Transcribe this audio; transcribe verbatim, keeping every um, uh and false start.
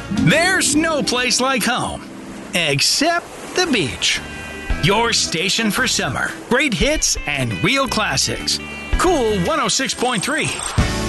There's no place like home, except the beach. Your station for summer. Great hits and real classics. Cool one oh six point three.